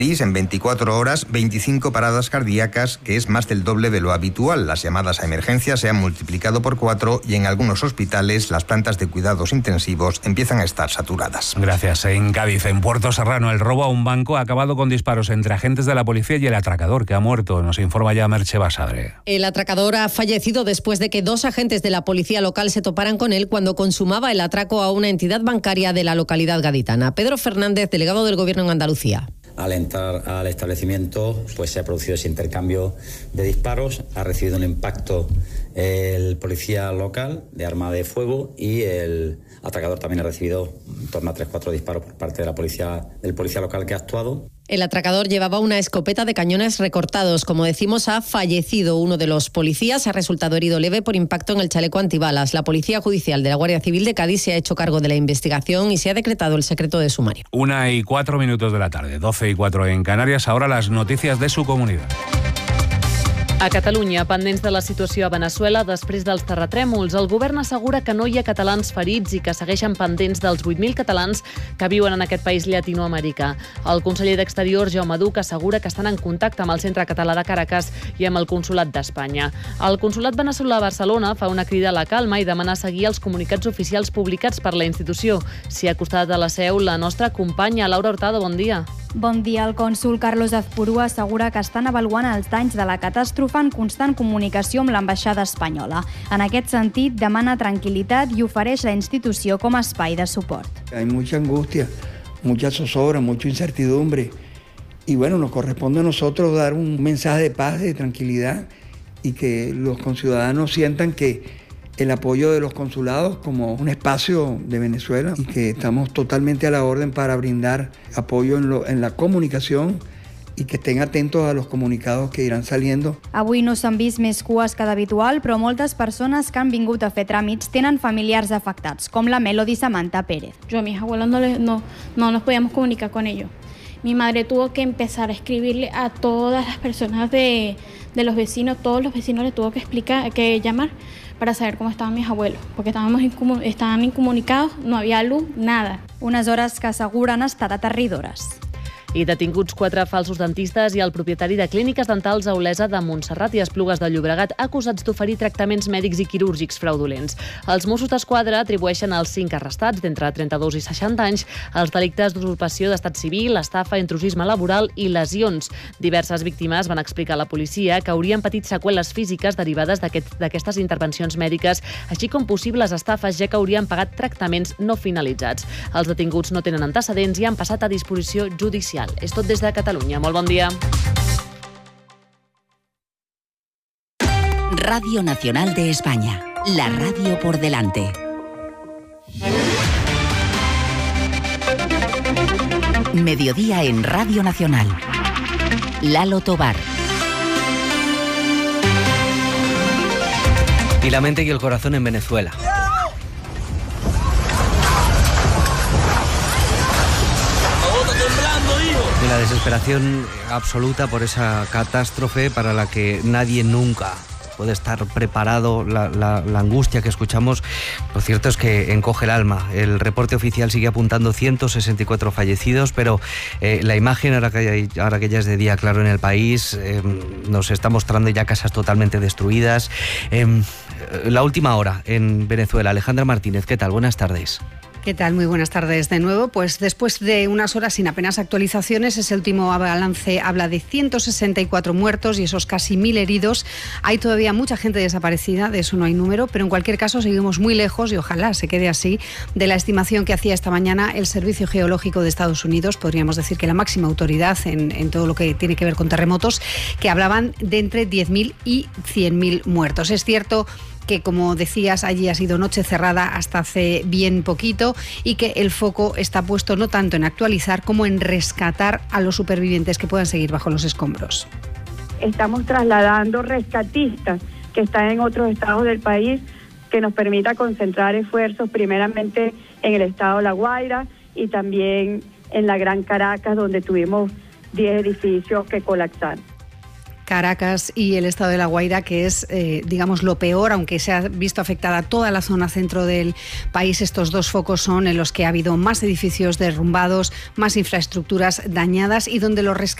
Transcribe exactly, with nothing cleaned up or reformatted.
En veinticuatro horas, veinticinco paradas cardíacas, que es más del doble de lo habitual. Las llamadas a emergencia se han multiplicado por cuatro y en algunos hospitales las plantas de cuidados intensivos empiezan a estar saturadas. Gracias. En Cádiz, en Puerto Serrano, el robo a un banco ha acabado con disparos entre agentes de la policía y el atracador, que ha muerto. Nos informa ya Merche Basadre. El atracador ha fallecido después de que dos agentes de la policía local se toparan con él cuando consumaba el atraco a una entidad bancaria de la localidad gaditana. Pedro Fernández, delegado del Gobierno en Andalucía. Al entrar al establecimiento, pues se ha producido ese intercambio de disparos, ha recibido un impacto el policía local de arma de fuego y el atracador también ha recibido en torno a tres o cuatro disparos por parte de la policía, del policía local que ha actuado. El atracador llevaba una escopeta de cañones recortados. Como decimos, ha fallecido uno de los policías, ha resultado herido leve por impacto en el chaleco antibalas. La Policía Judicial de la Guardia Civil de Cádiz se ha hecho cargo de la investigación y se ha decretado el secreto de sumario. Una y cuatro minutos de la tarde, doce y cuatro en Canarias. Ahora las noticias de su comunidad. A Catalunya, pendents de la situació a Venezuela després dels terratrèmols, el govern assegura que no hi ha catalans ferits i que segueixen pendents dels vuit mil catalans que viuen en aquest país llatinoamericà. El conseller d'Exterior, Jaume Duch, assegura que estan en contacte amb el Centre Català de Caracas i amb el Consolat d'Espanya. El Consolat veneçolà a Barcelona fa una crida a la calma i demana seguir els comunicats oficials publicats per la institució. S'hi ha acostat a la seu la nostra companya Laura Hurtado. Bon dia. Bon dia. El cònsol Carlos Azpurua assegura que estan avaluant els danys de la catàstrofe en constant comunicació amb l'ambaixada espanyola. En aquest sentit, demana tranquil·litat i ofereix la institució com a espai de suport. Hay mucha angustia, mucha zozobra, mucha incertidumbre. Y bueno, nos corresponde a nosotros dar un mensaje de paz, de tranquilidad y que los conciudadanos sientan que el apoyo de los consulados como un espacio de Venezuela y que estamos totalmente a la orden para brindar apoyo en, lo, en la comunicación i que estén atentos a los comunicados que iran saliendo. Avui no s'han vist més cues que d'habitual, però moltes persones que han vingut a fer tràmits tenen familiars afectats, com la Melody Samantha Pérez. Yo a mis abuelos no, les, no, no nos podíamos comunicar con ellos. Mi madre tuvo que empezar a escribirle a todas las personas de, de los vecinos, todos los vecinos le tuvo que explicar, que llamar para saber cómo estaban mis abuelos, porque estábamos incomun- estaban incomunicados, no había luz, nada. Unes hores que asseguren estar aterridores. I detinguts quatre falsos dentistes i el propietari de clíniques dentals a Olesa de Montserrat i Esplugues de Llobregat acusats d'oferir tractaments mèdics i quirúrgics fraudulents. Els Mossos d'Esquadra atribueixen als cinc arrestats d'entre trenta-dos i seixanta anys els delictes d'usurpació d'estat civil, estafa, intrusisme laboral i lesions. Diverses víctimes van explicar a la policia que haurien patit seqüeles físiques derivades d'aquest, d'aquestes intervencions mèdiques, així com possibles estafes, ja que haurien pagat tractaments no finalitzats. Els detinguts no tenen antecedents i han passat a disposició judicial. És tot des de Catalunya. Molt bon dia. Radio Nacional de España. La radio por delante. Mediodía en Radio Nacional. Lalo Tobar. Y la mente y el corazón en Venezuela. De la desesperación absoluta por esa catástrofe para la que nadie nunca puede estar preparado, la, la, la angustia que escuchamos, lo cierto es que encoge el alma. El reporte oficial sigue apuntando ciento sesenta y cuatro fallecidos, pero eh, la imagen, ahora que, ahora que ya es de día claro en el país, eh, nos está mostrando ya casas totalmente destruidas. Eh, la última hora en Venezuela. Alejandra Martínez, ¿qué tal? Buenas tardes. ¿Qué tal? Muy buenas tardes de nuevo. Pues después de unas horas sin apenas actualizaciones, ese último balance habla de ciento sesenta y cuatro muertos y esos casi mil heridos. Hay todavía mucha gente desaparecida, de eso no hay número, pero en cualquier caso seguimos muy lejos, y ojalá se quede así, de la estimación que hacía esta mañana el Servicio Geológico de Estados Unidos, podríamos decir que la máxima autoridad en, en todo lo que tiene que ver con terremotos, que hablaban de entre diez mil y cien mil muertos. Es cierto que, como decías, allí ha sido noche cerrada hasta hace bien poquito y que el foco está puesto no tanto en actualizar como en rescatar a los supervivientes que puedan seguir bajo los escombros. Estamos trasladando rescatistas que están en otros estados del país, que nos permita concentrar esfuerzos primeramente en el estado de La Guaira y también en la Gran Caracas, donde tuvimos diez edificios que colapsaron. Caracas y el estado de La Guaira, que es, eh, digamos, lo peor, aunque se ha visto afectada toda la zona centro del país. Estos dos focos son en los que ha habido más edificios derrumbados, más infraestructuras dañadas y donde los rescatistas